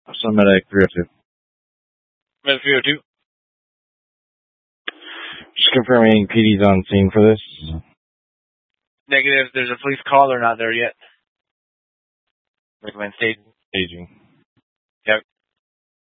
So medic 302. Med 302. Just confirming PD's on scene for this. Negative. There's a police caller not there yet. Recommend staging. Staging.